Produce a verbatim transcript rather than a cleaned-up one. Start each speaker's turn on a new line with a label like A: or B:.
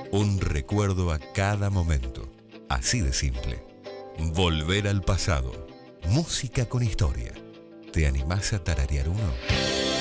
A: Un recuerdo a cada momento. Así de simple. Volver al pasado. Música con historia. ¿Te animás a tararear uno?